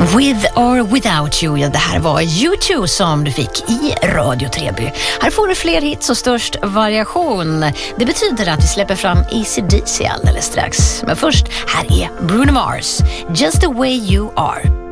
With or without you, ja, det här var U2 som du fick i Radio Treby. Här får du fler hits och störst variation. Det betyder att vi släpper fram AC/DC alldeles strax. Men först, här är Bruno Mars, Just the way you are.